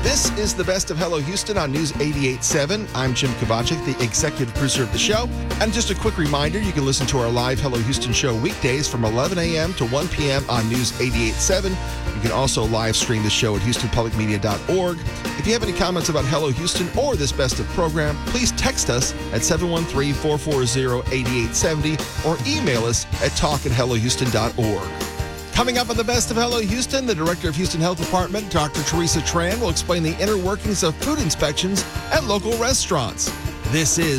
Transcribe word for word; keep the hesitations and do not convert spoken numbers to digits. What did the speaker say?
This is the best of Hello Houston on News eighty-eight point seven. I'm Jim Kovacic, the executive producer of the show. And just a quick reminder, you can listen to our live Hello Houston show weekdays from eleven a.m. to one p.m. on News eighty-eight point seven. You can also live stream the show at houston public media dot org. If you have any comments about Hello Houston or this best of program, please text us at seven one three, four four zero, eight eight seven zero or email us at talk at hello houston dot org. Coming up on the best of Hello Houston, the director of Houston Health Department, Doctor Teresa Tran, will explain the inner workings of food inspections at local restaurants. This is